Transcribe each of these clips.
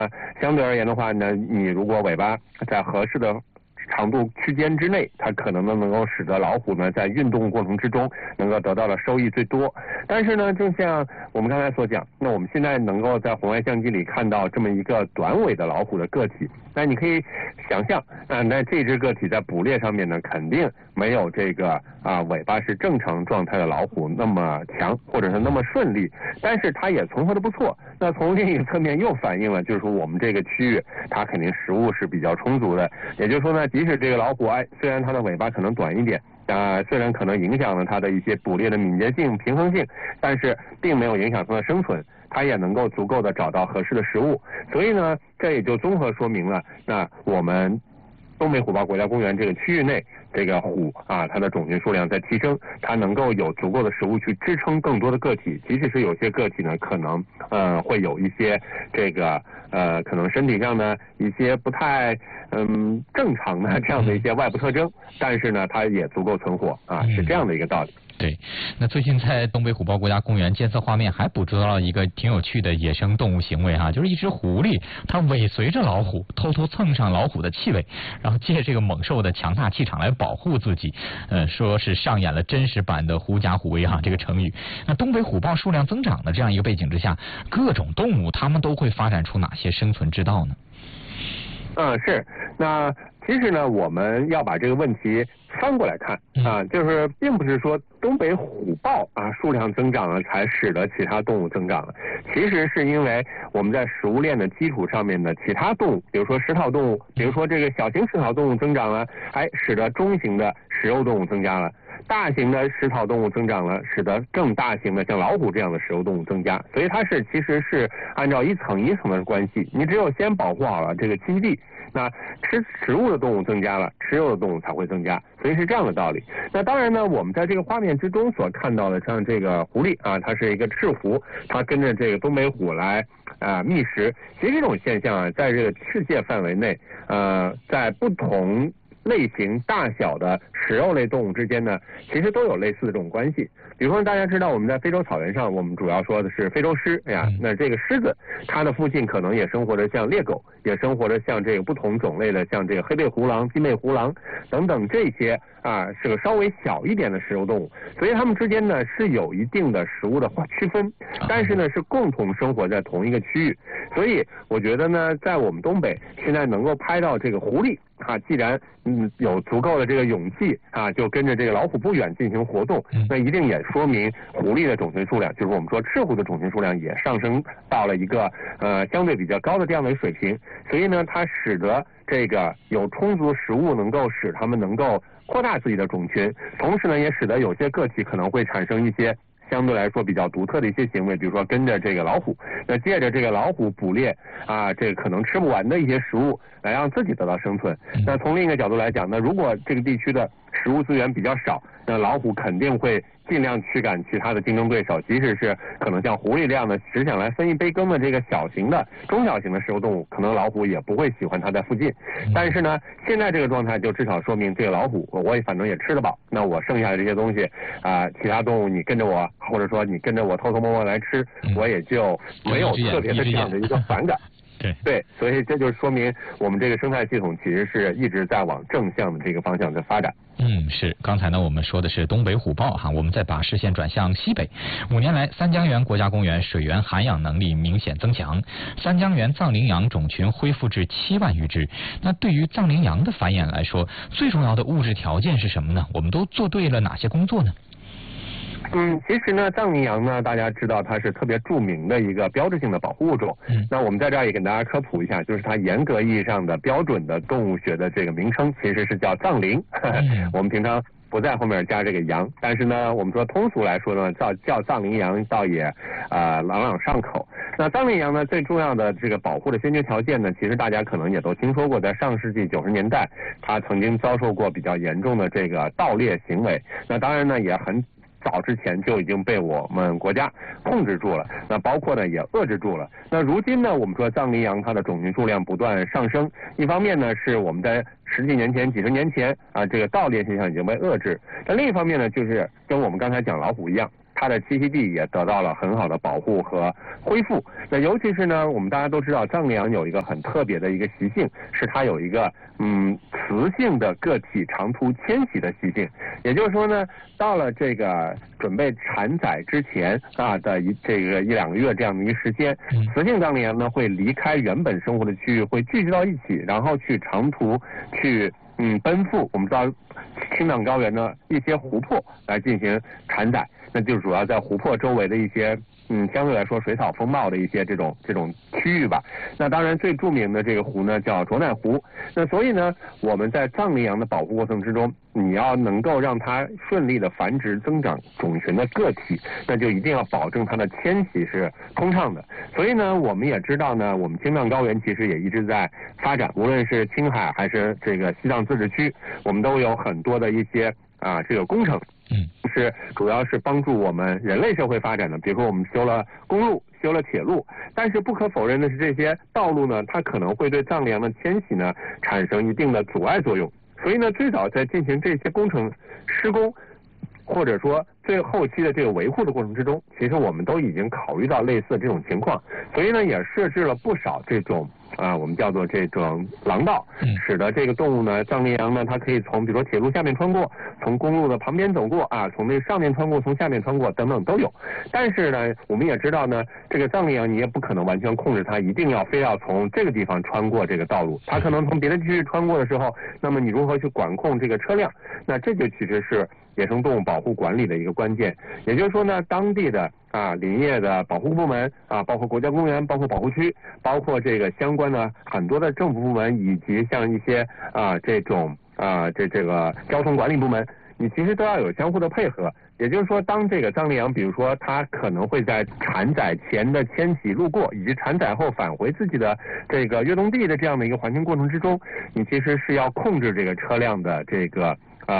相对而言的话呢，你如果尾巴在合适的长度区间之内，它可能能够使得老虎呢在运动过程之中能够得到的收益最多。但是呢，就像我们刚才所讲，那我们现在能够在红外相机里看到这么一个短尾的老虎的个体，那你可以想象，那这只个体在捕猎上面呢，肯定没有这个尾巴是正常状态的老虎那么强，或者是那么顺利，但是它也存活的不错。那从另一个侧面又反映了，就是说我们这个区域它肯定食物是比较充足的，也就是说呢，即使这个老虎虽然它的尾巴可能短一点，虽然可能影响了它的一些捕猎的敏捷性、平衡性，但是并没有影响它的生存，它也能够足够的找到合适的食物。所以呢，这也就综合说明了，那我们东北虎豹国家公园这个区域内，这个虎它的种群数量在提升，它能够有足够的食物去支撑更多的个体，即使是有些个体呢，可能会有一些这个可能身体上呢一些不太正常的这样的一些外部特征，但是呢，它也足够存活是这样的一个道理。 对，那最近在东北虎豹国家公园监测画面还捕捉到了一个挺有趣的野生动物行为就是一只狐狸，它尾随着老虎，偷偷蹭上老虎的气味，然后借这个猛兽的强大气场来保护自己，说是上演了真实版的狐假虎威这个成语。那东北虎豹数量增长的这样一个背景之下，各种动物它们都会发展出哪些生存之道呢？ 是，那其实呢，我们要把这个问题翻过来看就是并不是说东北虎豹数量增长了才使得其他动物增长了，其实是因为我们在食物链的基础上面的其他动物，比如说食草动物，比如说这个小型食草动物增长了，使得中型的食肉动物增加了。大型的食草动物增长了，使得更大型的像老虎这样的食肉动物增加，所以它其实是按照一层一层的关系，你只有先保护好了这个栖地，那吃食物的动物增加了，吃肉的动物才会增加，所以是这样的道理。那当然呢，我们在这个画面之中所看到的，像这个狐狸它是一个赤狐，它跟着这个东北虎来觅食，其实这种现象在这个世界范围内在不同类型大小的食肉类动物之间呢，其实都有类似的这种关系。比如说大家知道我们在非洲草原上，我们主要说的是非洲狮那这个狮子它的附近可能也生活着像猎狗，也生活着像这个不同种类的像这个黑背狐狼、金背狐狼等等这些是个稍微小一点的食肉动物，所以它们之间呢是有一定的食物的区分，但是呢是共同生活在同一个区域。所以我觉得呢，在我们东北现在能够拍到这个狐狸既然有足够的这个勇气就跟着这个老虎不远进行活动，那一定也说明狐狸的种群数量，就是我们说赤狐的种群数量也上升到了一个相对比较高的这样的水平，所以呢，它使得这个有充足食物能够使它们能够扩大自己的种群，同时呢，也使得有些个体可能会产生一些相对来说比较独特的一些行为，比如说跟着这个老虎，那借着这个老虎捕猎这个可能吃不完的一些食物来让自己得到生存。那从另一个角度来讲，那如果这个地区的食物资源比较少，那老虎肯定会尽量驱赶其他的竞争对手，即使是可能像狐狸这样的只想来分一杯羹的这个小型的中小型的食肉动物，可能老虎也不会喜欢它在附近。但是呢，现在这个状态就至少说明这个老虎我也反正也吃得饱，那我剩下的这些东西其他动物你跟着我，或者说你跟着我偷偷摸摸来吃，我也就没有特别的这样的一个反感。对，所以这就说明我们这个生态系统其实是一直在往正向的这个方向在发展。 是。刚才呢，我们说的是东北虎豹我们再把视线转向西北。5年来，三江源国家公园水源涵养能力明显增强，三江源藏羚羊种群恢复至7万余只。那对于藏羚羊的繁衍来说，最重要的物质条件是什么呢？我们都做对了哪些工作呢？ 其实呢，藏羚羊呢，大家知道它是特别著名的一个标志性的保护物种。那我们在这儿也给大家科普一下，就是它严格意义上的标准的动物学的这个名称其实是叫藏羚。我们平常不在后面加这个羊，但是呢，我们说通俗来说呢，叫藏羚羊倒也朗朗上口。那藏羚羊呢，最重要的这个保护的先决条件呢，其实大家可能也都听说过，在上世纪90年代，它曾经遭受过比较严重的这个盗猎行为。那当然呢，也很早之前就已经被我们国家控制住了，那包括呢也遏制住了。那如今呢，我们说藏羚羊它的种群数量不断上升，一方面呢是我们在10几年前、几十年前这个盗猎现象已经被遏制，那另一方面呢，就是跟我们刚才讲老虎一样， 它的栖息地也得到了很好的保护和恢复。那尤其是呢，我们大家都知道藏羚羊有一个很特别的一个习性，是它有一个雌性的个体长途迁徙的习性。也就是说呢，到了这个准备产崽之前的这个1-2个月这样的一个时间，雌性藏羚羊呢会离开原本生活的区域，会聚集到一起，然后去长途去奔赴我们知道青藏高原的一些湖泊来进行产崽，那就主要在湖泊周围的一些相对来说水草丰茂的一些这种区域吧。那当然最著名的这个湖呢叫卓乃湖。那所以呢，我们在藏羚羊的保护过程之中，你要能够让它顺利的繁殖增长种群的个体，那就一定要保证它的迁徙是通畅的。所以呢，我们也知道呢，我们青藏高原其实也一直在发展，无论是青海还是这个西藏自治区，我们都有很多的一些这个工程。是主要是帮助我们人类社会发展的，比如说我们修了公路，修了铁路，但是不可否认的是，这些道路呢，它可能会对藏羚羊的迁徙呢产生一定的阻碍作用。所以呢，最早在进行这些工程施工，或者说最后期的这个维护的过程之中，其实我们都已经考虑到类似这种情况，所以呢，也设置了不少这种我们叫做这种廊道，使得这个动物呢，藏羚羊呢，它可以从比如说铁路下面穿过，从公路的旁边走过从那上面穿过，从下面穿过等等都有。但是呢，我们也知道呢，这个藏羚羊你也不可能完全控制它，一定要非要从这个地方穿过这个道路，它可能从别的区域穿过的时候，那么你如何去管控这个车辆？那这就其实是野生动物保护管理的一个关键。也就是说呢，当地的林业的保护部门包括国家公园，包括保护区，包括这个相关的很多的政府部门，以及像一些这种这个交通管理部门，你其实都要有相互的配合。也就是说，当这个藏羚羊，比如说它可能会在产崽前的迁徙路过，以及产崽后返回自己的这个跃动地的这样的一个环境过程之中，你其实是要控制这个车辆的这个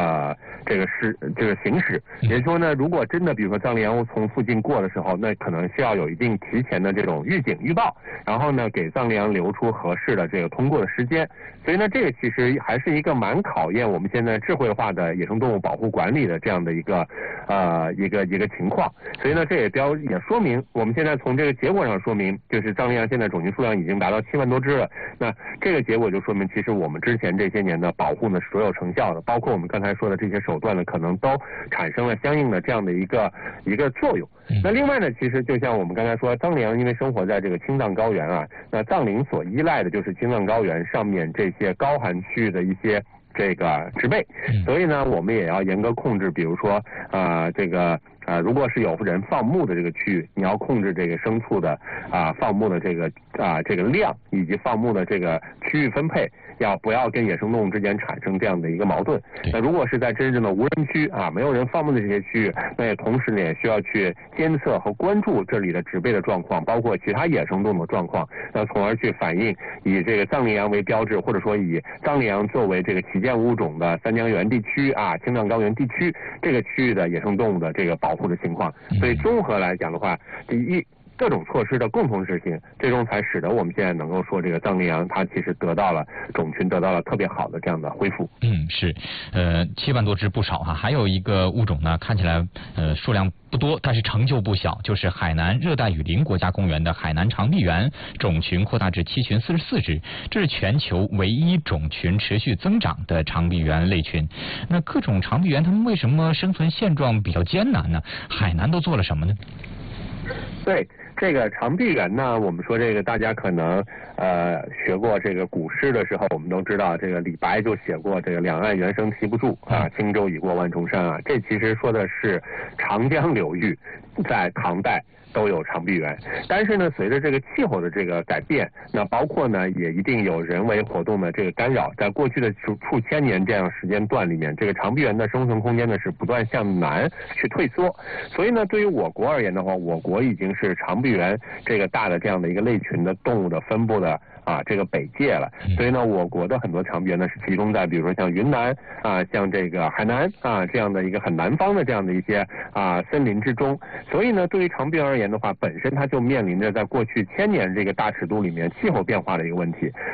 行驶。也就是说呢，如果真的比如说藏羚羊从附近过的时候，那可能需要有一定提前的这种预警预报，然后呢给藏羚羊留出合适的这个通过的时间。所以呢，这个其实还是一个蛮考验我们现在智慧化的野生动物保护管理的这样的一个情况。所以呢，这也说明我们现在从这个结果上说明，就是藏羚羊现在种群数量已经达到7万多只了。那这个结果就说明，其实我们之前这些年的保护呢是所有成效的，包括我们刚才说的这些手段呢，可能都产生了相应的这样的一个作用。那另外呢，其实就像我们刚才说，藏羚羊因为生活在这个青藏高原那藏羚所依赖的就是青藏高原上面这些高寒区域的一些这个植被，所以呢，我们也要严格控制，比如说如果是有人放牧的这个区域，你要控制这个牲畜的放牧的这个量，以及放牧的这个区域分配，不要跟野生动物之间产生这样的一个矛盾。那如果是在真正的无人区没有人放牧的这些区域，那也同时呢也需要去监测和关注这里的植被的状况，包括其他野生动物的状况，那从而去反映以这个藏羚羊为标志，或者说以藏羚羊作为这个旗舰物种的三江源地区青藏高原地区这个区域的野生动物的这个保护的情况。所以综合来讲的话，各种措施的共同实行，最终才使得我们现在能够说这个藏羚羊它其实种群得到了特别好的这样的恢复。 是，7万多只不少还有一个物种呢，看起来数量不多，但是成就不小，就是海南热带雨林国家公园的海南长臂猿，种群扩大至7群44只，这是全球唯一种群持续增长的长臂猿类群。那各种长臂猿它们为什么生存现状比较艰难呢？海南都做了什么呢？ 对，这个长臂猿呢，我们说这个大家可能学过这个古诗的时候，我们都知道这个李白就写过这个两岸猿声啼不住轻舟已过万重山这其实说的是长江流域在唐代都有长臂猿，但是呢，随着这个气候的这个改变，那包括呢也一定有人为活动的这个干扰，在过去的数千年这样时间段里面，这个长臂猿的生存空间呢是不断向南去退缩。所以呢，对于我国而言的话，我国已经是长臂猿这个大的这样的一个类群的动物的分布的这个北界了。所以呢，我国的很多长臂猿呢是集中在比如说像云南像这个海南这样的一个很南方的这样的一些森林之中。所以呢，对于长臂猿而言的话，本身它就面临着在过去1000年这个大尺度里面气候变化的一个问题。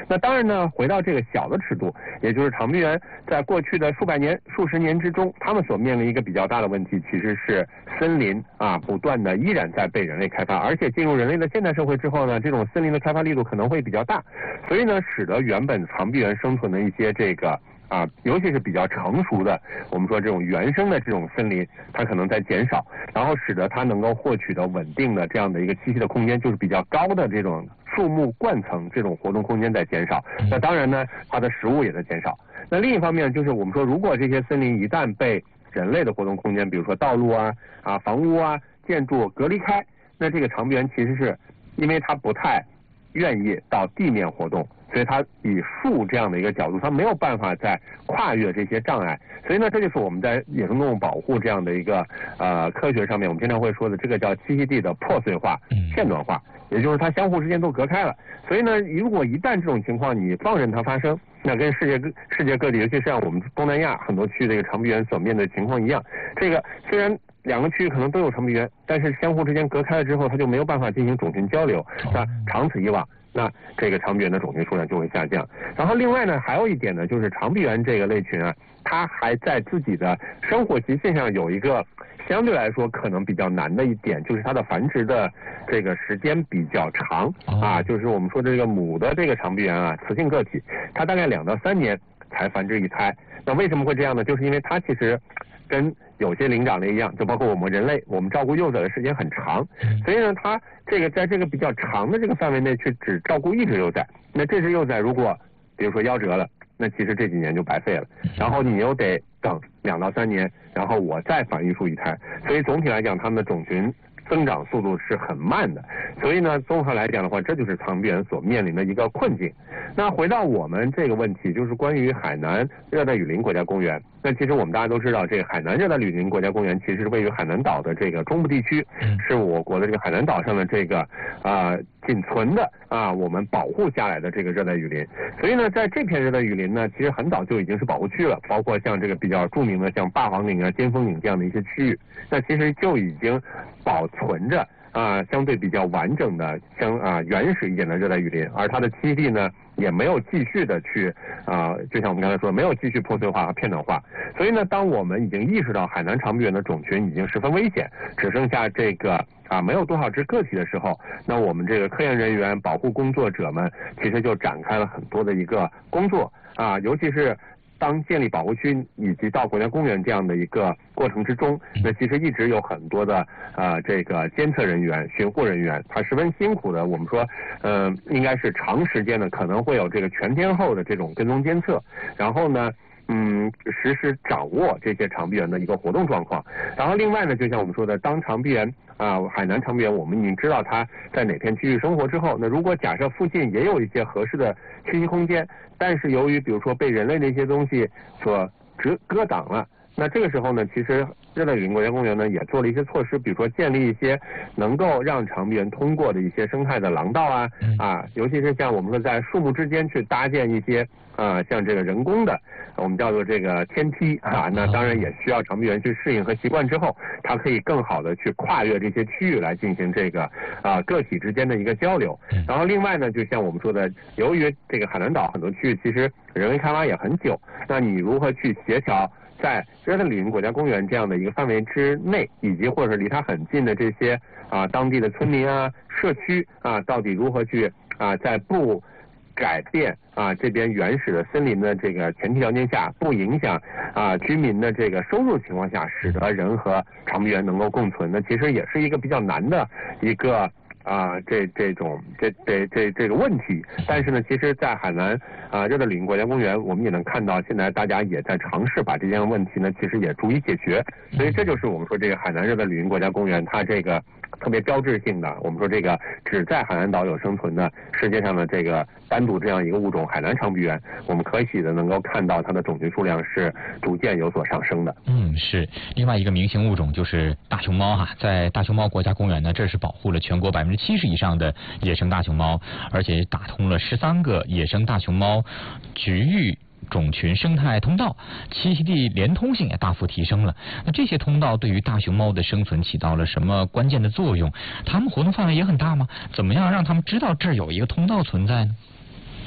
那当然呢，回到这个小的尺度，也就是长臂猿在过去的数百年、数十年之中，他们所面临一个比较大的问题，其实是森林不断的依然在被人类开发，而且进入人类的现代社会之后呢，这种森林的开发力度可能会比较大，所以呢，使得原本长臂猿生存的一些这个尤其是比较成熟的，我们说这种原生的这种森林，它可能在减少，然后使得它能够获取的稳定的这样的一个栖息的空间，就是比较高的这种树木冠层这种活动空间在减少。那当然呢，它的食物也在减少。那另一方面就是我们说，如果这些森林一旦被人类的活动空间，比如说道路房屋建筑隔离开，那这个长臂猿其实是因为它不太愿意到地面活动，所以它以树这样的一个角度，它没有办法再跨越这些障碍。所以呢，这就是我们在野生动物保护这样的一个科学上面，我们经常会说的这个叫栖息地的破碎化、片段化，也就是它相互之间都隔开了。所以呢，如果一旦这种情况你放任它发生，那跟世界各地，尤其是像我们东南亚很多区域的一个长臂猿所面对的情况一样，这个虽然两个区域可能都有长臂猿，但是相互之间隔开了之后，它就没有办法进行种群交流。那长此以往，那这个长臂猿的种群数量就会下降。然后另外呢，还有一点呢，就是长臂猿这个类群它还在自己的生活习性上有一个相对来说可能比较难的一点，就是它的繁殖的这个时间比较长就是我们说这个母的这个长臂猿雌性个体，它大概2到3年才繁殖一胎。那为什么会这样呢？就是因为它其实跟有些灵长类一样，就包括我们人类，我们照顾幼崽的时间很长，所以呢，它这个在这个比较长的这个范围内去只照顾一只幼崽，那这只幼崽如果比如说夭折了，那其实这几年就白费了，然后你又得等2到3年，然后我再繁育出一胎，所以总体来讲，它们的种群增长速度是很慢的，所以呢，综合来讲的话，这就是长臂猿所面临的一个困境。那回到我们这个问题，就是关于海南热带雨林国家公园。那其实我们大家都知道，这个海南热带雨林国家公园其实是位于海南岛的这个中部地区，是我国的这个海南岛上的这个仅存的我们保护下来的这个热带雨林。所以呢，在这片热带雨林呢，其实很早就已经是保护区了，包括像这个比较著名的像霸王岭尖峰岭这样的一些区域，那其实就已经保存着相对比较完整的原始一点的热带雨林，而它的栖息地呢也没有继续的去就像我们刚才说，没有继续破碎化和片段化。所以呢，当我们已经意识到海南长臂猿的种群已经十分危险，只剩下这个没有多少只个体的时候，那我们这个科研人员、保护工作者们其实就展开了很多的一个工作尤其是当建立保护区以及到国家公园这样的一个过程之中，那其实一直有很多的这个监测人员、巡护人员，他十分辛苦的，我们说应该是长时间的，可能会有这个全天候的这种跟踪监测，然后呢实时掌握这些长臂猿的一个活动状况。然后另外呢，就像我们说的，当长臂猿海南长臂猿我们已经知道它在哪片区域生活之后，那如果假设附近也有一些合适的栖息空间，但是由于比如说被人类的一些东西所割挡了，那这个时候呢，其实热带雨林国家公园呢也做了一些措施，比如说建立一些能够让长臂猿通过的一些生态的廊道尤其是像我们说在树木之间去搭建一些像这个人工的我们叫做这个天梯那当然也需要长臂猿去适应和习惯之后，它可以更好的去跨越这些区域来进行这个个体之间的一个交流。然后另外呢，就像我们说的，由于这个海南岛很多区域其实人为开发也很久，那你如何去协调在热带雨林国家公园这样的一个范围之内，以及或者是离它很近的这些当地的村民社区到底如何去在不改变这边原始的森林的这个前提条件下，不影响居民的这个收入情况下，使得人和长臂猿能够共存，那其实也是一个比较难的一个这个问题。但是呢，其实在海南热带雨林国家公园，我们也能看到现在大家也在尝试把这件问题呢其实也逐一解决。所以这就是我们说这个海南热带雨林国家公园它这个特别标志性的，我们说这个只在海南岛有生存的世界上的这个单独这样一个物种海南长臂猿，我们可喜的能够看到它的种群数量是逐渐有所上升的。 是。另外一个明星物种就是大熊猫在大熊猫国家公园呢，这是保护了全国70%以上的野生大熊猫，而且打通了13个野生大熊猫局域种群生态通道，栖息地连通性也大幅提升了。那这些通道对于大熊猫的生存起到了什么关键的作用？它们活动范围也很大吗？怎么样让他们知道这儿有一个通道存在呢？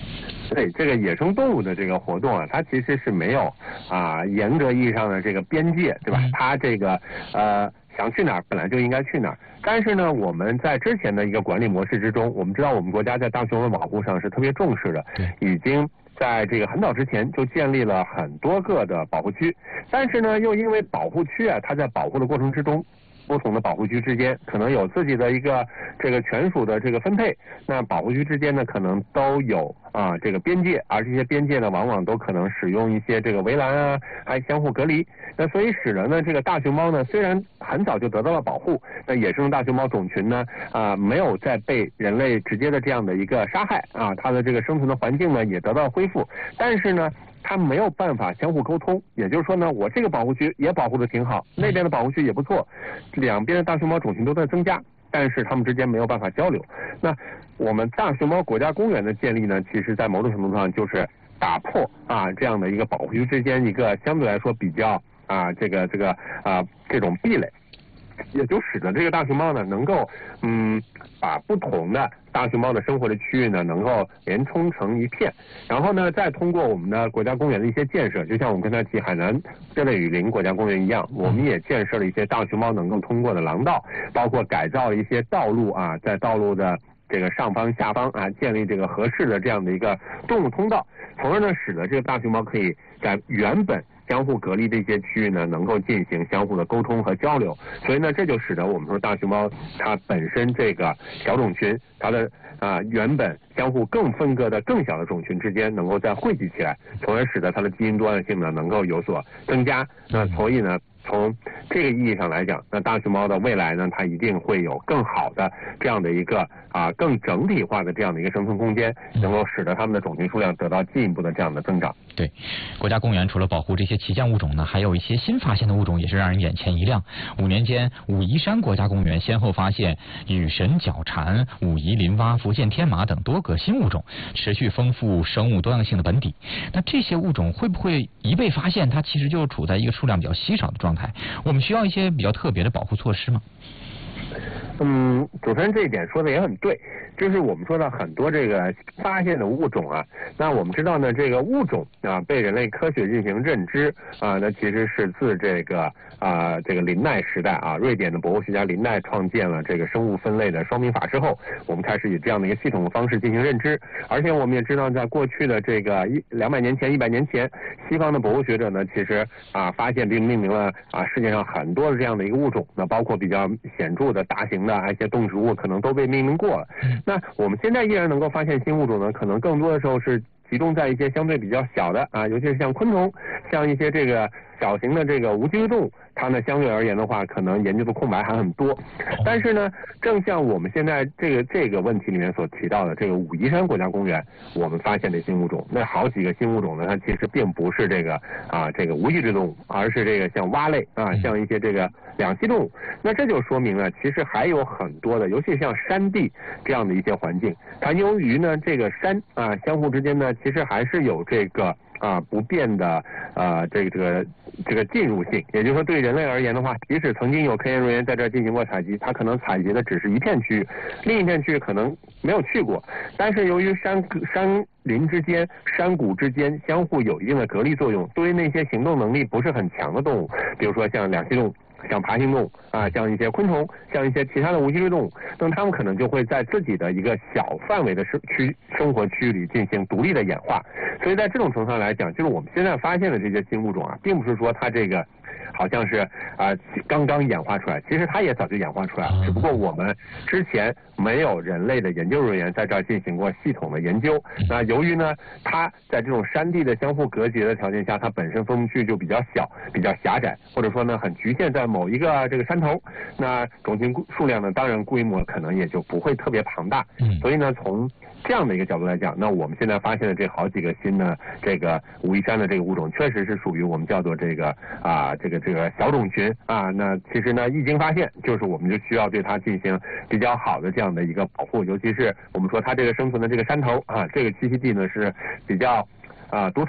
对这个野生动物的这个活动啊，它其实是没有严格意义上的这个边界，对吧？它这个想去哪儿本来就应该去哪儿。但是呢，我们在之前的一个管理模式之中，我们知道我们国家在大熊猫保护上是特别重视的，已经在这个很早之前就建立了很多个的保护区。但是呢，又因为保护区啊，它在保护的过程之中，不同的保护区之间可能有自己的一个这个权属的这个分配，那保护区之间呢可能都有这个边界，而这些边界呢往往都可能使用一些这个围栏啊，还相互隔离。那所以使得呢这个大熊猫呢虽然很早就得到了保护，那野生大熊猫种群呢没有再被人类直接的这样的一个杀害它的这个生存的环境呢也得到了恢复，但是呢它没有办法相互沟通，也就是说呢，我这个保护区也保护的挺好，那边的保护区也不错，两边的大熊猫种群都在增加，但是它们之间没有办法交流。那我们大熊猫国家公园的建立呢，其实在某种程度上就是打破这样的一个保护区之间一个相对来说比较这种壁垒，也就使得这个大熊猫呢能够把不同的大熊猫的生活的区域呢能够连通成一片，然后呢再通过我们的国家公园的一些建设，就像我们刚才提海南热带雨林国家公园一样，我们也建设了一些大熊猫能够通过的廊道，包括改造一些道路在道路的这个上方下方建立这个合适的这样的一个动物通道，从而呢使得这个大熊猫可以在原本相互隔离的一些区域呢，能够进行相互的沟通和交流，所以呢，这就使得我们说大熊猫它本身这个小种群，它的原本相互更分割的更小的种群之间能够再汇集起来，从而使得它的基因多样性呢能够有所增加。那所以呢，从这个意义上来讲，那大熊猫的未来呢，它一定会有更好的这样的一个更整体化的这样的一个生存空间，能够使得它们的种群数量得到进一步的这样的增长。 对，国家公园除了保护这些旗舰物种呢，还有一些新发现的物种也是让人眼前一亮。5年间，武夷山国家公园先后发现羽神角蝉、武夷林蛙、福建天马等多个新物种，持续丰富生物多样性的本底。那这些物种会不会一被发现，它其实就处在一个数量比较稀少的状态？我们需要一些比较特别的保护措施吗？ 主持人这一点说的也很对，就是我们说到很多这个发现的物种那我们知道呢，这个物种被人类科学进行认知那其实是自这个林奈时代瑞典的博物学家林奈创建了这个生物分类的双民法之后，我们开始以这样的一个系统的方式进行认知。而且我们也知道，在过去的这个200年前、100年前，西方的博物学者呢，其实发现并命名了世界上很多的这样的一个物种，那包括比较显著的大型的一些动植物可能都被命名过了。那我们现在依然能够发现新物种呢，可能更多的时候是集中在一些相对比较小的尤其是像昆虫，像一些这个小型的这个无脊椎动物，它呢相对而言的话，可能研究的空白还很多。但是呢，正像我们现在这个问题里面所提到的，这个武夷山国家公园，我们发现的新物种，那好几个新物种呢，它其实并不是这个无脊椎动物，而是这个像蛙类像一些这个两栖动物。那这就说明了，其实还有很多的，尤其像山地这样的一些环境，它由于呢这个山相互之间呢，其实还是有这个不变的这个进入性，也就是说对人类而言的话，即使曾经有科研人员在这儿进行过采集，他可能采集的只是一片区域，另一片区域可能没有去过，但是由于山林之间、山谷之间相互有一定的隔离作用，对于那些行动能力不是很强的动物，比如说像两栖动物、像爬行动物像一些昆虫，像一些其他的无脊椎动物，那么它们可能就会在自己的一个小范围的生活区域里进行独立的演化。所以在这种程度上来讲，就是我们现在发现的这些新物种并不是说它这个好像是刚刚演化出来，其实它也早就演化出来了，只不过我们之前没有人类的研究人员在这儿进行过系统的研究。那由于呢，它在这种山地的相互隔绝的条件下，它本身分布区就比较小、比较狭窄，或者说呢很局限在某一个这个山头，那种群数量呢，当然规模可能也就不会特别庞大。所以呢，从这样的一个角度来讲，那我们现在发现的这好几个新的这个武夷山的这个物种，确实是属于我们叫做这个小种群那其实呢一经发现，就是我们就需要对它进行比较好的这样的一个保护，尤其是我们说它这个生存的这个山头这个栖息地呢是比较独特的，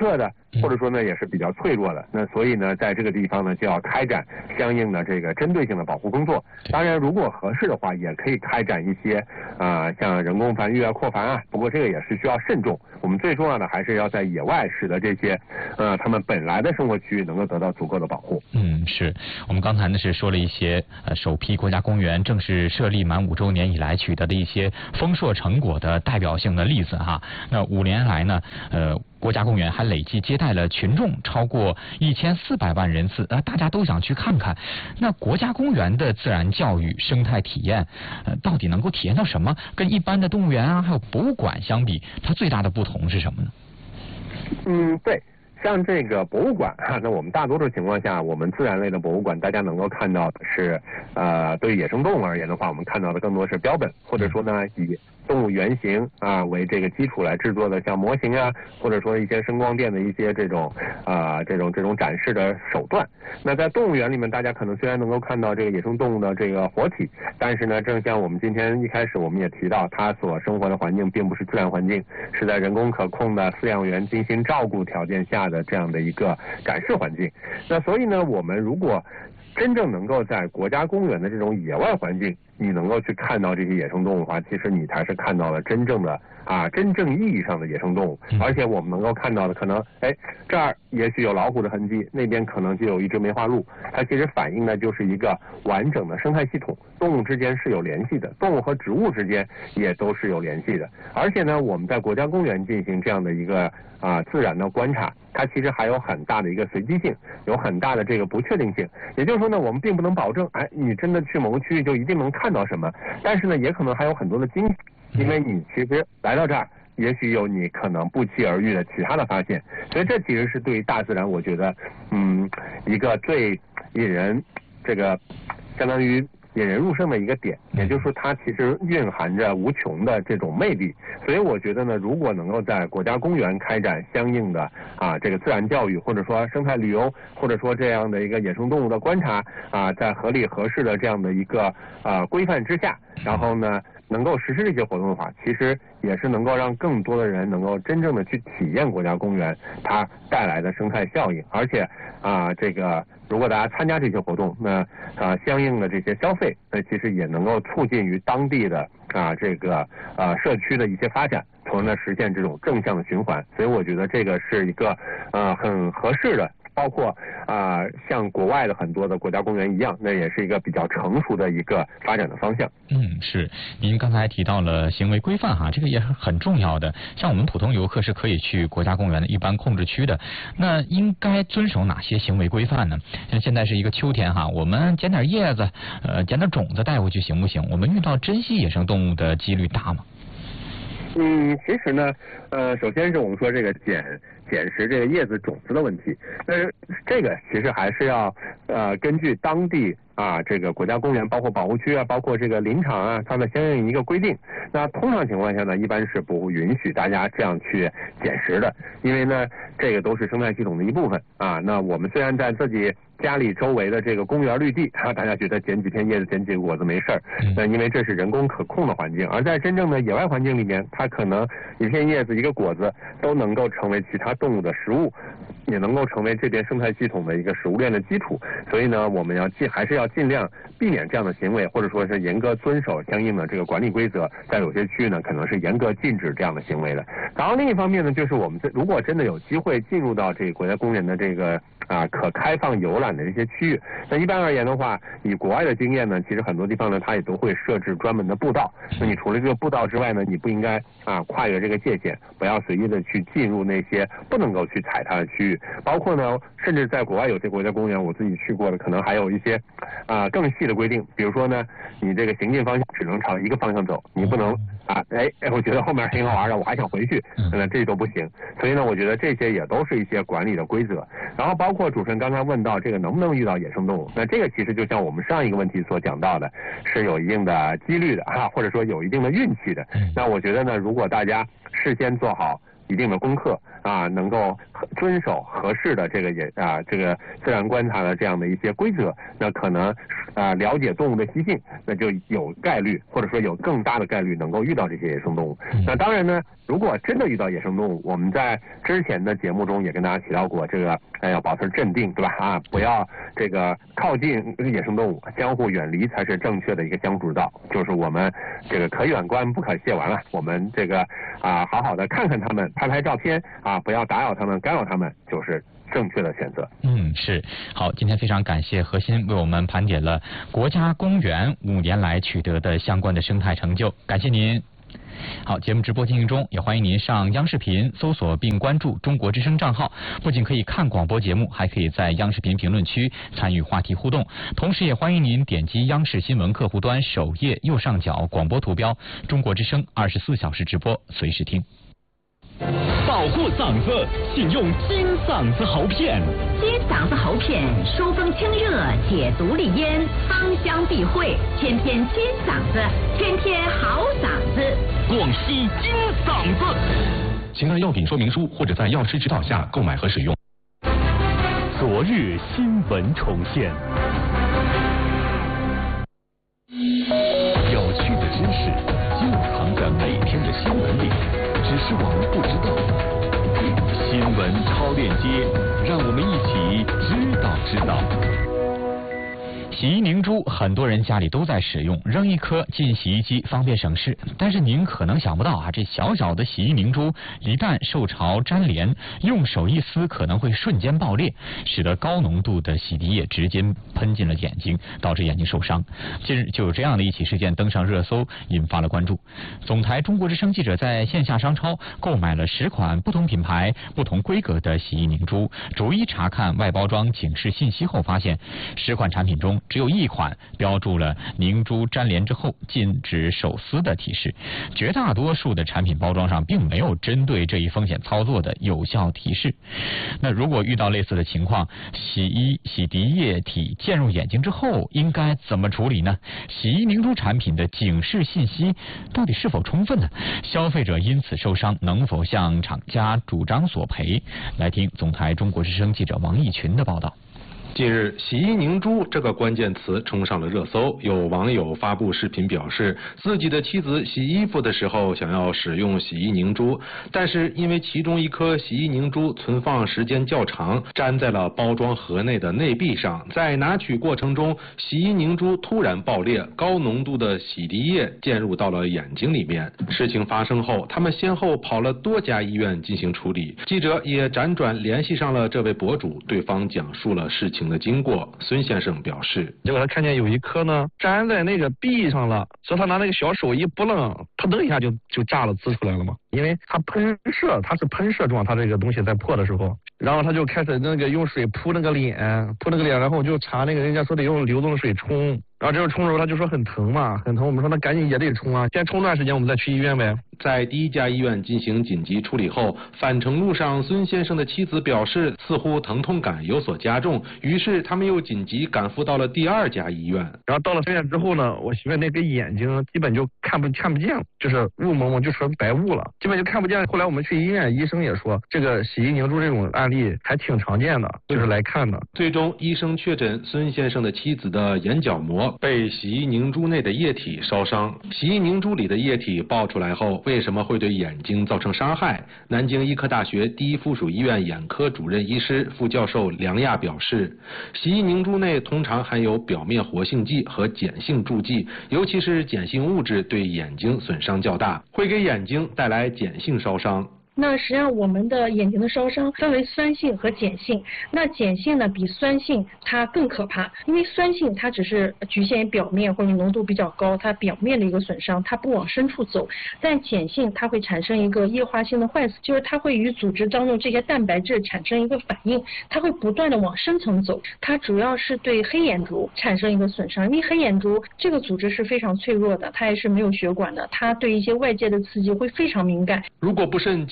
或者说呢也是比较脆弱的。那所以呢，在这个地方呢就要开展相应的这个针对性的保护工作。当然，如果合适的话，也可以开展一些像人工繁育啊、扩繁啊。不过这个也是需要慎重。我们最重要的还是要在野外使得这些他们本来的生活区域能够得到足够的保护。 是我们刚才呢是说了一些首批国家公园正式设立满5周年以来取得的一些丰硕成果的代表性的例子哈。那5年来呢，国家公园还累计接待了群众超过1400万人次，大家都想去看看。那国家公园的自然教育、生态体验，到底能够体验到什么？跟一般的动物园啊，还有博物馆相比，它最大的不同是什么呢？ 对。像这个博物馆那我们大多数情况下，我们自然类的博物馆，大家能够看到的是，对于野生动物而言的话，我们看到的更多是标本，或者说呢以动物原型为这个基础来制作的，像模型啊，或者说一些声光电的一些这种展示的手段。那在动物园里面，大家可能虽然能够看到这个野生动物的这个活体，但是呢，正像我们今天一开始我们也提到，它所生活的环境并不是自然环境，是在人工可控的饲养员精心照顾条件下的这样的一个展示环境。那所以呢，我们如果真正能够在国家公园的这种野外环境，你能够去看到这些野生动物的话，其实你才是看到了真正意义上的野生动物。而且我们能够看到的，可能这儿也许有老虎的痕迹，那边可能就有一只梅花鹿，它其实反映的就是一个完整的生态系统，动物之间是有联系的，动物和植物之间也都是有联系的。而且呢，我们在国家公园进行这样的一个自然的观察，它其实还有很大的一个随机性，有很大的这个不确定性。也就是说呢，我们并不能保证你真的去某个区域就一定能看到什么，但是呢，也可能还有很多的惊喜，因为你其实来到这儿，也许有你可能不期而遇的其他的发现。所以这其实是对于大自然，我觉得一个最引人相当于引人入胜的一个点，也就是说它其实蕴含着无穷的这种魅力。所以我觉得呢，如果能够在国家公园开展相应的这个自然教育，或者说生态旅游，或者说这样的一个野生动物的观察在合理合适的这样的一个规范之下，然后呢能够实施这些活动的话，其实也是能够让更多的人能够真正的去体验国家公园它带来的生态效应。而且如果大家参加这些活动，那相应的这些消费，那其实也能够促进于当地的社区的一些发展，从而呢实现这种正向的循环。所以我觉得这个是一个很合适的。包括像国外的很多的国家公园一样，那也是一个比较成熟的一个发展的方向。 是。您刚才提到了行为规范这个也是很重要的。像我们普通游客是可以去国家公园的一般控制区的，那应该遵守哪些行为规范呢？像现在是一个秋天我们捡点叶子，捡点种子带回去行不行？我们遇到珍稀野生动物的几率大吗？ 其实呢，首先是我们说这个捡拾这个叶子种子的问题，但是这个其实还是要根据当地这个国家公园，包括保护区包括这个林场它的相应一个规定。那通常情况下呢，一般是不允许大家这样去捡拾的，因为呢，这个都是生态系统的一部分那我们虽然在自己家里周围的这个公园绿地大家觉得捡几片叶子捡几个果子没事儿，那因为这是人工可控的环境。而在真正的野外环境里面，它可能一片叶子一个果子都能够成为其他动物的食物，也能够成为这边生态系统的一个食物链的基础。所以呢，我们还是要尽量避免这样的行为，或者说是严格遵守相应的这个管理规则。在有些区域呢，可能是严格禁止这样的行为的。然后另一方面呢，就是我们如果真的有机会进入到这个国家公园的这个可开放游览的这些区域，那一般而言的话，以国外的经验呢，其实很多地方呢，它也都会设置专门的步道。那你除了这个步道之外呢，你不应该跨越这个界限，不要随意的去进入那些不能够去踩踏的区域。包括呢，甚至在国外有些国家公园，我自己去过的，可能还有一些更细的规定，比如说呢，你这个行进方向只能朝一个方向走，你不能我觉得后面挺好玩的，我还想回去，那这都不行。所以呢，我觉得这些也都是一些管理的规则。然后包括主持人刚才问到这个能不能遇到野生动物，那这个其实就像我们上一个问题所讲到的，是有一定的几率的或者说有一定的运气的。那我觉得呢，如果大家事先做好一定的功课能够遵守合适的这个自然观察的这样的一些规则，那可能了解动物的习性，那就有概率或者说有更大的概率能够遇到这些野生动物。那当然呢， 如果真的遇到野生动物，我们在之前的节目中也跟大家提到过，这个要保持镇定，对吧？啊，不要这个靠近野生动物，相互远离才是正确的一个相处之道。就是我们这个可远观不可亵玩了，我们这个好好的看看他们，拍拍照片啊，不要打扰他们、干扰他们，就是正确的选择。 是。好，今天非常感谢何鑫为我们盘点了国家公园5年来取得的相关的生态成就，感谢您。好，节目直播进行中，也欢迎您上央视频搜索并关注中国之声账号，不仅可以看广播节目，还可以在央视频评论区参与话题互动。同时也欢迎您点击央视新闻客户端首页右上角广播图标中国之声24小时直播，随时听。 保护嗓子，请用金嗓子喉片。 金嗓子喉片疏风清热，解毒利咽，芳香避秽，天天金嗓子，天天好嗓子。 广西金嗓子，请看药品说明书或者在药师指导下购买和使用。昨日新闻重现，有趣的知识就藏在每天的新闻里，只是我们不知道。新闻超链接，让我们一起知道。 洗衣凝珠很多人家里都在使用，扔一颗进洗衣机方便省事。但是您可能想不到这小小的洗衣凝珠一旦受潮粘连，用手一撕可能会瞬间爆裂，使得高浓度的洗涤液直接喷进了眼睛，导致眼睛受伤。近日就有这样的一起事件登上热搜，引发了关注。总台中国之声记者在线下商超购买了10款不同品牌、不同规格的洗衣凝珠，逐一查看外包装警示信息后，发现10款产品中只有1款标注了凝珠粘连之后禁止手撕的提示，绝大多数的产品包装上并没有针对这一风险操作的有效提示。那如果遇到类似的情况，洗涤液体溅入眼睛之后应该怎么处理呢？洗衣凝珠产品的警示信息到底是否充分呢？消费者因此受伤能否向厂家主张索赔？来听总台中国之声记者王义群的报道。 近日，洗衣凝珠这个关键词冲上了热搜，有网友发布视频表示，自己的妻子洗衣服的时候想要使用洗衣凝珠，但是因为其中一颗洗衣凝珠存放时间较长，粘在了包装盒内的内壁上，在拿取过程中，洗衣凝珠突然爆裂，高浓度的洗涤液溅入到了眼睛里面。事情发生后，他们先后跑了多家医院进行处理。记者也辗转联系上了这位博主，对方讲述了事情的经过。孙先生表示， 结果他看见有一颗呢粘在那个壁上了，所以他拿那个小手一拨楞，扑腾一下就炸了，滋出来了嘛。因为它是喷射状，它这个东西在破的时候，然后他就开始那个用水扑那个脸，然后我就查那个人家说得用流动水冲，然后这个冲的时候他就说很疼嘛，很疼，我们说那赶紧也得冲啊，先冲段时间我们再去医院呗。 在第一家医院进行紧急处理后，返程路上孙先生的妻子表示似乎疼痛感有所加重，于是他们又紧急赶赴到了第2家医院。 然后到了医院之后呢，我媳妇那个眼睛基本就看不见，就是雾蒙蒙，就成白雾了，基本就看不见。后来我们去医院，医生也说这个洗衣凝珠这种案例还挺常见的，就是来看的。 最终医生确诊孙先生的妻子的眼角膜被洗衣凝珠内的液体烧伤。洗衣凝珠里的液体爆出来后，为什么会对眼睛造成伤害？南京医科大学第一附属医院眼科主任医师、副教授梁亚表示，洗衣凝珠内通常含有表面活性剂和碱性助剂，尤其是碱性物质对眼睛损伤较大，会给眼睛带来碱性烧伤。 那实际上我们的眼睛的烧伤分为酸性和碱性，那碱性呢比酸性它更可怕，因为酸性它只是局限于表面或者浓度比较高，它表面的一个损伤，它不往深处走，但碱性它会产生一个液化性的坏死，就是它会与组织当中这些蛋白质产生一个反应，它会不断的往深层走，它主要是对黑眼珠产生一个损伤，因为黑眼珠这个组织是非常脆弱的，它也是没有血管的，它对一些外界的刺激会非常敏感。 如果不慎将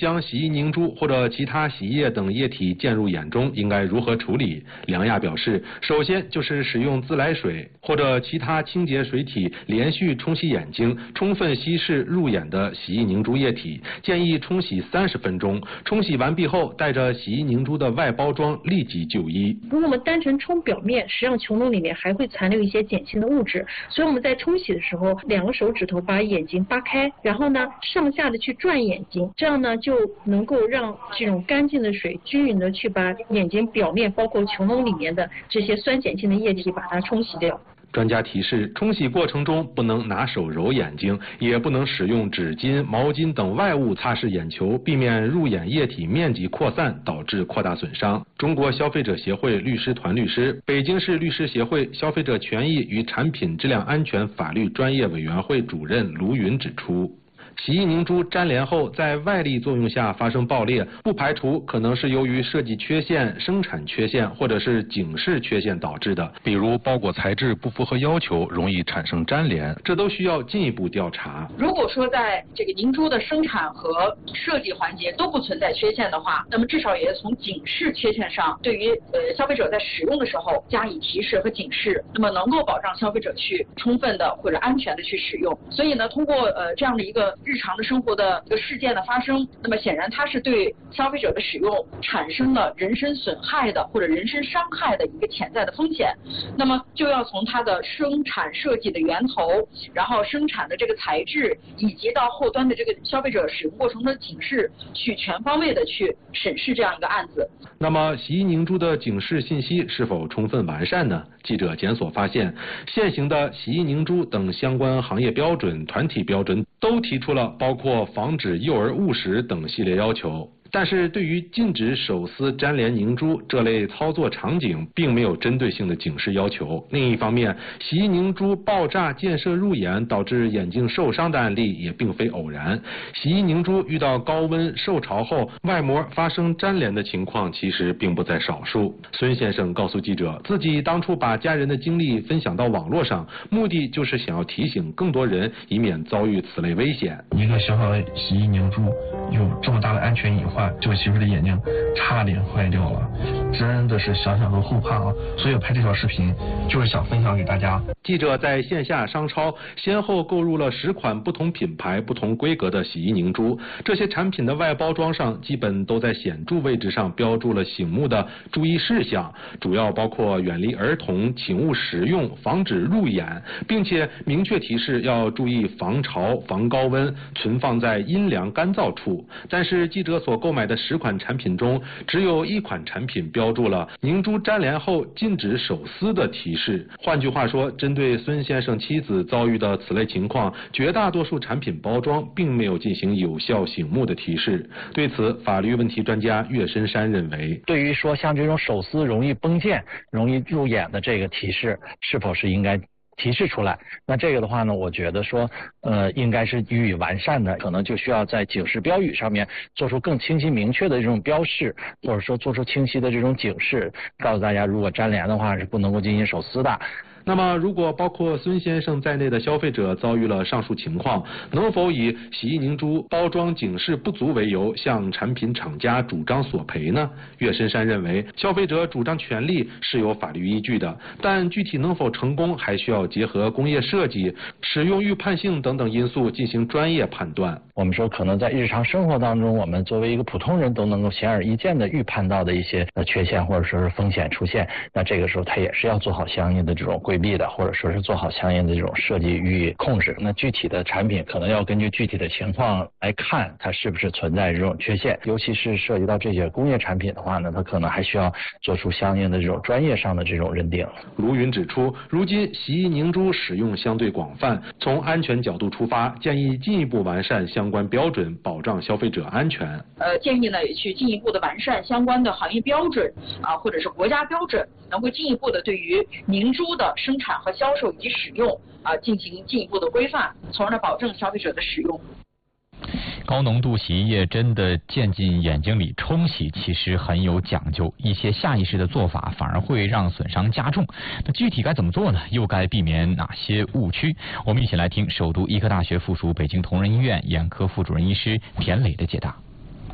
将洗衣凝珠或者其他洗衣液等液体溅入眼中，应该如何处理？梁亚表示，首先就是使用自来水或者其他清洁水体连续冲洗眼睛，充分稀释入眼的洗衣凝珠液体，建议冲洗30分钟。冲洗完毕后，带着洗衣凝珠的外包装立即就医。 如果我们单纯冲表面，实际上穹窿里面还会残留一些碱性的物质，所以我们在冲洗的时候，2个手指头把眼睛扒开，然后呢上下的去转眼睛，这样呢就能够让这种干净的水均匀的去把眼睛表面包括穹窿里面的这些酸碱性的液体把它冲洗掉。 专家提示，冲洗过程中不能拿手揉眼睛，也不能使用纸巾、毛巾等外物擦拭眼球，避免入眼液体面积扩散，导致扩大损伤。中国消费者协会律师团律师、北京市律师协会消费者权益与产品质量安全法律专业委员会主任卢云指出，洗衣凝珠粘连后在外力作用下发生爆裂，不排除可能是由于设计缺陷、生产缺陷或者是警示缺陷导致的， 比如包裹材质不符合要求，容易产生粘连， 这都需要进一步调查。 如果说在这个凝珠的生产和设计环节都不存在缺陷的话，那么至少也从警示缺陷上，对于消费者在使用的时候加以提示和警示，那么能够保障消费者去充分的或者安全的去使用。所以呢，通过这样的一个日常的生活的一个事件的发生，那么显然它是对消费者的使用产生了人身损害的或者人身伤害的一个潜在的风险，那么就要从它的生产设计的源头，然后生产的这个材质，以及到后端的这个消费者使用过程的警示，去全方位的去审视这样一个案子。 那么洗衣凝珠的警示信息是否充分完善呢？记者检索发现，现行的洗衣凝珠等相关行业标准、团体标准都提出了包括防止幼儿误食等系列要求。但是对于禁止手撕粘连凝珠这类操作场景，并没有针对性的警示要求。另一方面，洗衣凝珠爆炸溅射入眼，导致眼睛受伤的案例也并非偶然。洗衣凝珠遇到高温受潮后，外膜发生粘连的情况其实并不在少数。孙先生告诉记者，自己当初把家人的经历分享到网络上，目的就是想要提醒更多人，以免遭遇此类危险。 一个小小的洗衣凝珠有这么大的安全隐患，这个媳妇的眼睛差点坏掉了，真的是想想都后怕啊！所以拍这条视频就是想分享给大家。 记者在线下商超先后购入了10款不同品牌、不同规格的洗衣凝珠，这些产品的外包装上基本都在显著位置上标注了醒目的注意事项，主要包括远离儿童、请勿使用、防止入眼，并且明确提示要注意防潮、防高温，存放在阴凉干燥处。但是记者所购买的10款产品中，只有1款产品标注了凝珠粘连后禁止手撕的提示。换句话说，针对孙先生妻子遭遇的此类情况，绝大多数产品包装并没有进行有效醒目的提示。对此，法律问题专家岳深山认为， 对于说像这种手撕容易崩溅、容易入眼的这个提示，是否是应该提示出来？那这个的话呢，我觉得说应该是予以完善的，可能就需要在警示标语上面做出更清晰明确的这种标示，或者说做出清晰的这种警示，告诉大家如果粘连的话是不能够进行手撕的。 那么，如果包括孙先生在内的消费者遭遇了上述情况，能否以洗衣凝珠包装警示不足为由，向产品厂家主张索赔呢？岳深山认为，消费者主张权利是有法律依据的，但具体能否成功，还需要结合工业设计、使用预判性等等因素进行专业判断。 我们说，可能在日常生活当中，我们作为一个普通人都能够显而易见的预判到的一些缺陷或者说是风险出现，那这个时候他也是要做好相应的这种规避的，或者说是做好相应的这种设计予以控制。那具体的产品可能要根据具体的情况来看，它是不是存在这种缺陷，尤其是涉及到这些工业产品的话呢，它可能还需要做出相应的这种专业上的这种认定。 卢云指出，如今洗衣凝珠使用相对广泛，从安全角度出发，建议进一步完善相关标准，保障消费者安全。 建议呢去进一步的完善相关的行业标准或者是国家标准，能够进一步的对于凝珠的生产和销售以及使用进行进一步的规范，从而呢保证消费者的使用。 高浓度洗衣液真的溅进眼睛里冲洗，其实很有讲究，一些下意识的做法反而会让损伤加重。那具体该怎么做呢？又该避免哪些误区？我们一起来听首都医科大学附属北京同仁医院眼科副主任医师田磊的解答。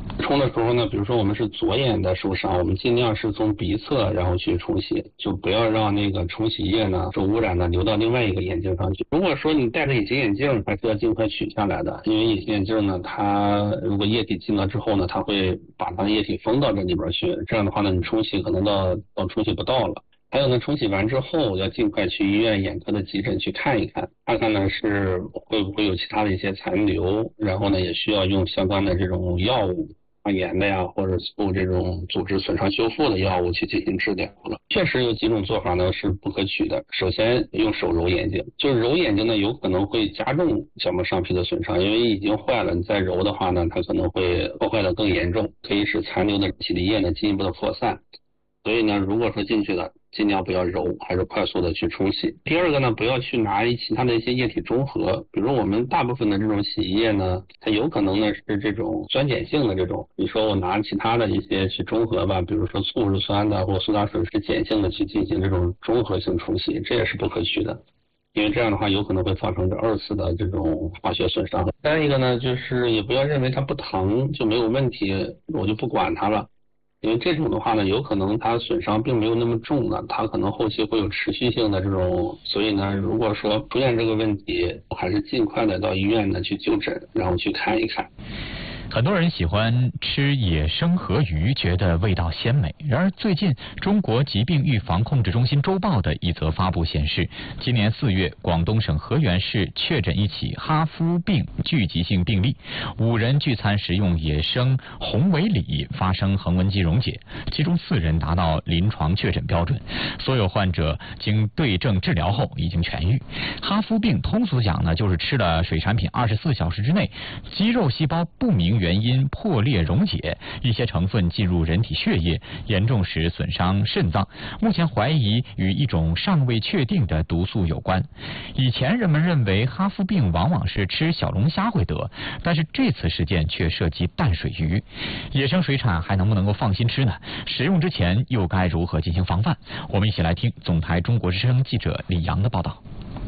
冲的时候呢，比如说我们是左眼的受伤，我们尽量是从鼻侧然后去冲洗，就不要让那个冲洗液呢受污染的流到另外一个眼睛上去。如果说你戴着隐形眼镜，还是要尽快取下来的，因为隐形眼镜呢，它如果液体进了之后呢，它会把它液体封到这里边去，这样的话呢，你冲洗可能到冲洗不到了。还有呢，冲洗完之后要尽快去医院眼科的急诊去看一看，看看呢是会不会有其他的一些残留，然后呢也需要用相关的这种药物，抗炎的呀，或者这种组织损伤修复的药物去进行治疗了。确实有几种做法呢是不可取的。首先用手揉眼睛，就是揉眼睛呢有可能会加重角膜上皮的损伤，因为已经坏了，你再揉的话呢，它可能会破坏的更严重，可以使残留的体液呢进一步的扩散。所以呢，如果说进去了，尽量不要揉，还是快速的去冲洗。第二个呢，不要去拿其他的一些液体中和，比如我们大部分的这种洗衣液呢，它有可能呢是这种酸碱性的这种，你说我拿其他的一些去中和吧，比如说醋是酸的，或苏打水是碱性的去进行这种中和性冲洗，这也是不可取的。因为这样的话有可能会造成这2次的这种化学损伤。再一个呢，就是也不要认为它不疼就没有问题，我就不管它了。因为这种的话呢，有可能它损伤并没有那么重了，它可能后期会有持续性的这种，所以呢，如果说出现这个问题，还是尽快的到医院呢去就诊，然后去看一看。 很多人喜欢吃野生河鱼，觉得味道鲜美。然而，最近中国疾病预防控制中心周报的一则发布显示，今年4月，广东省河源市确诊一起哈夫病聚集性病例，5人聚餐食用野生红尾鲤发生横纹肌溶解，其中4人达到临床确诊标准，所有患者经对症治疗后已经痊愈。哈夫病通俗讲呢，就是吃了水产品24小时之内，肌肉细胞不明原因破裂溶解，一些成分进入人体血液，严重时损伤肾脏。目前怀疑与一种尚未确定的毒素有关。以前人们认为哈夫病往往是吃小龙虾会得，但是这次事件却涉及淡水鱼。野生水产还能不能够放心吃呢？食用之前又该如何进行防范？我们一起来听总台中国之声记者李阳的报道。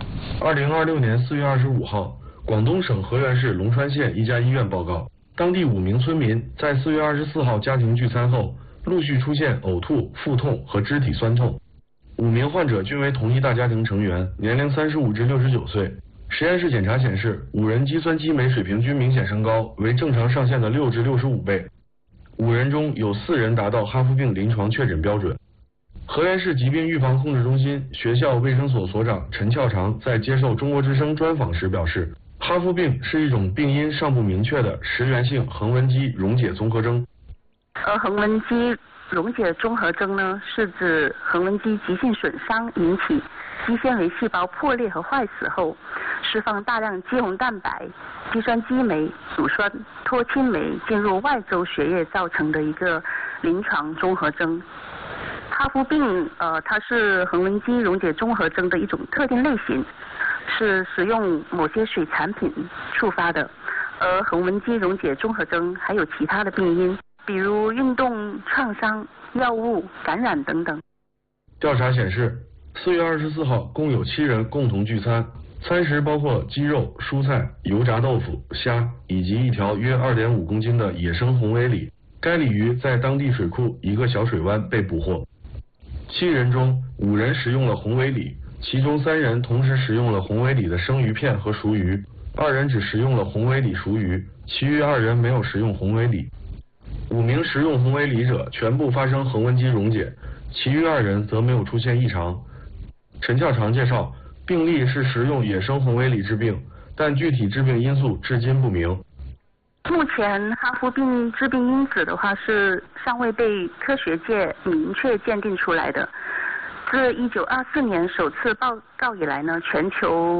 2026年4月25号，广东省河源市龙川县一家医院报告，当地5名村民在4月24号家庭聚餐后，陆续出现呕吐、腹痛和肢体酸痛。5名患者均为同一大家庭成员，年龄35至69岁。实验室检查显示，5人肌酸激酶水平均明显升高，为正常上限的6至65倍。5人中有4人达到哈夫病临床确诊标准。河源市疾病预防控制中心学校卫生所所长陈翘长在接受中国之声专访时表示，哈夫病是一种病因尚不明确的食源性横纹肌溶解综合征。 横纹肌溶解综合征呢，是指横纹肌急性损伤引起肌纤维细胞破裂和坏死后，释放大量肌红蛋白、肌酸激酶、乳酸脱氢酶进入外周血液造成的一个临床综合征。哈夫病它是横纹肌溶解综合征的一种特定类型，是使用某些水产品触发的。而横纹肌溶解综合征还有其他的病因，比如运动创伤、药物感染等等。 调查显示，4月24号共有7人共同聚餐，餐食包括鸡肉、蔬菜、油炸豆腐、虾以及一条约2.5公斤的野生红尾鲤。该鲤鱼在当地水库一个小水湾被捕获。7人中5人食用了红尾鲤，其中3人同时食用了红尾鲤的生鱼片和熟鱼，2人只食用了红尾鲤熟鱼，其余2人没有食用红尾鲤。5名食用红尾鲤者全部发生横纹肌溶解，其余2人则没有出现异常。陈翘长介绍，病例是食用野生红尾鲤致病，但具体致病因素至今不明。 目前哈夫病致病因子的话是尚未被科学界明确鉴定出来的。自1924年首次报告以来呢，全球